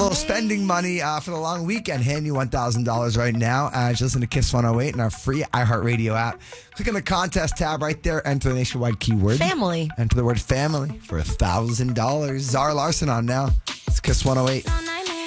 little spending money for the long weekend. Hand you $1,000 right now as you listen to Kiss 108 in our free iHeartRadio app. Click on the contest tab right there. Enter the nationwide keyword. Family. Enter the word family for $1,000. Zara Larson on now. It's Kiss 108.